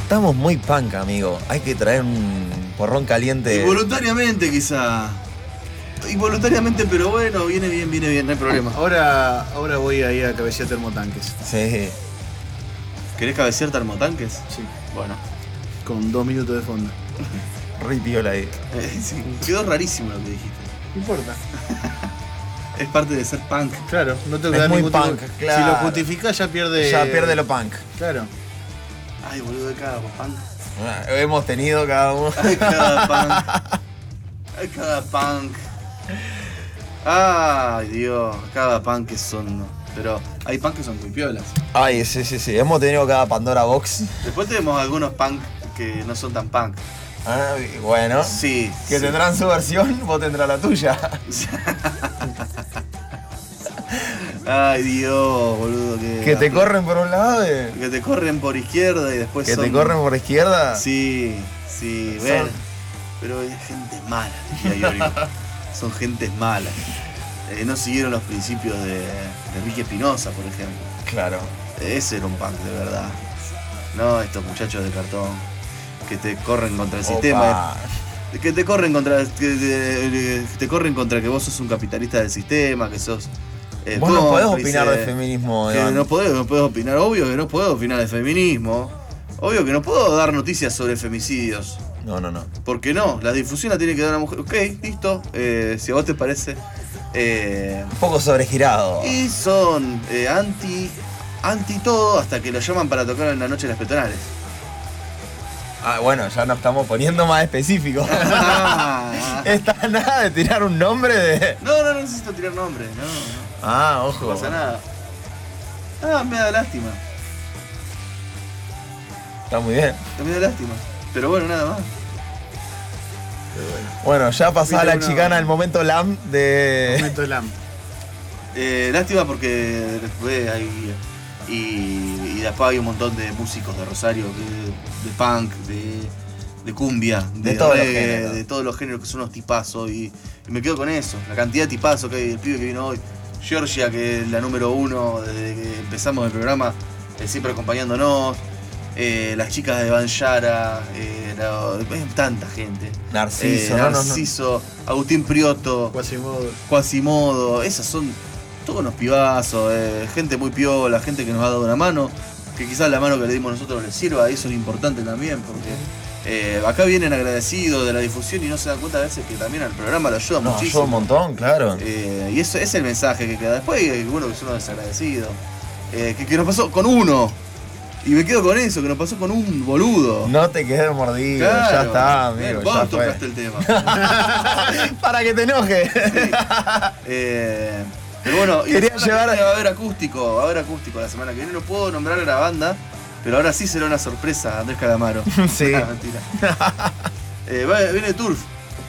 Estamos muy punk, amigo. Hay que traer un porrón caliente. Involuntariamente, quizá. Involuntariamente, pero bueno, viene bien, no hay problema. Ahora voy ahí a cabecear termotanques. Sí. ¿Querés cabecear termotanques? Sí. Bueno. Con 2 minutos de fondo. Re piola ahí. Sí, quedó rarísimo lo que dijiste. No importa. Es parte de ser punk. Claro, no tengo que Es dar muy ningún punk, tipo- claro. Si lo justificás ya pierde. Ya pierde lo punk. Claro. Ay, boludo, de cada punk. Hemos tenido cada uno. Ay, cada punk. Ay, cada punk. Ay, Dios, cada punk que son. Pero hay punk que son muy piolas. Ay, sí. Hemos tenido cada Pandora Box. Después tenemos algunos punk que no son tan punk. Ah, bueno. Sí. Que sí. tendrán su versión, vos tendrás la tuya. Ay, Dios, boludo. Que te corren por un lado Que te corren por izquierda y después que son... te corren por izquierda. Sí, ven. Pero es gente mala, diría Iorio. Son gentes malas. No siguieron los principios de Enrique Espinosa, por ejemplo. Claro. Ese era un punk de verdad. No estos muchachos de cartón que te corren contra el sistema. Que te corren contra te corren contra que vos sos un capitalista del sistema, que sos Vos no podés cómplice, opinar de feminismo, que Iván. no podés opinar, obvio que no podés opinar de feminismo. Obvio que no puedo dar noticias sobre femicidios. No. ¿Por qué no? La difusión la tiene que dar una mujer. Ok, listo. Si a vos te parece. Un poco sobregirado. Y son anti todo hasta que lo llaman para tocar en la noche de las peatonales. Ah, bueno, ya nos estamos poniendo más específicos. Está nada de tirar un nombre de. No necesito tirar nombres, no. Ah, No ojo. pasa nada. Ah, me da lástima. Está muy bien. Me da lástima. Pero bueno, nada más. Bueno, ya pasaba Viste la uno- chicana el momento LAM de. Momento de LAM. Lástima porque después hay. Y después hay un montón de músicos de Rosario, de punk, de cumbia, De todos los reggae, géneros. de todos los géneros que son unos tipazos. Y me quedo con eso. La cantidad de tipazos que hay. El pibe que vino hoy. Georgia, que es la número 1 desde que empezamos el programa, siempre acompañándonos. Las chicas de Banjara, tanta gente. Narciso, Narciso, Agustín Prioto, Quasimodo, esas son todos unos pibazos, gente muy piola, gente que nos ha dado una mano, que quizás la mano que le dimos nosotros les sirva, y eso es importante también, porque acá vienen agradecidos de la difusión y no se dan cuenta a veces que también al programa lo ayuda No, muchísimo. ayuda un montón, claro. Y eso es el mensaje que queda. Después hay algunos que son unos desagradecidos. Que nos pasó con uno. Y me quedo con eso, que nos pasó con un boludo. No te quedes mordido, Claro. ya está, amigo. Vos Ya fue. tocaste el tema. Para que te enojes. Sí. Pero bueno, Quería y llevar- va a haber acústico la semana que viene. No puedo nombrar a la banda, pero ahora sí será una sorpresa, Andrés Calamaro. Sí. Mentira. Viene Turf.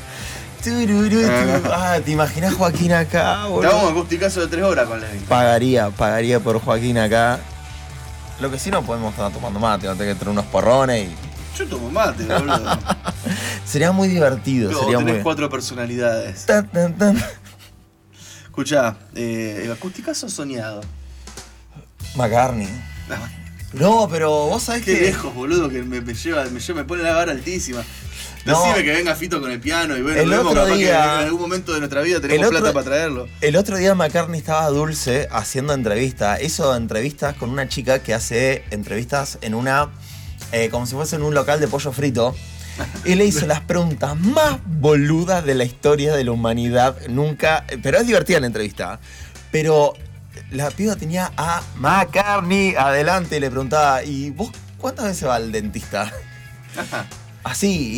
Ah, ¿te imaginas Joaquín acá, Grabamos boludo? un acusticazo de 3 horas con Levin. Pagaría por Joaquín acá. Lo que sí no podemos estar tomando mate, no tener que traer unos porrones y. Yo tomo mate, boludo. Sería muy divertido, No, sería tenés muy. 4 personalidades. Tan. Escuchá, el acusticazo soñado. McCartney. No, pero vos sabés Qué que. lejos, boludo, que me pone la vara altísima. No. Decime que venga Fito con el piano y bueno, El vemos otro capaz que día- en algún momento de nuestra vida tenemos el otro- plata para traerlo. El otro día McCartney estaba dulce haciendo entrevistas. Hizo entrevistas con una chica que hace entrevistas en una. Como si fuese en un local de pollo frito. Y le hizo las preguntas más boludas de la historia de la humanidad. Nunca. Pero es divertida la entrevista. Pero la piba tenía a McCartney adelante y le preguntaba: ¿y vos cuántas veces va al dentista? Así.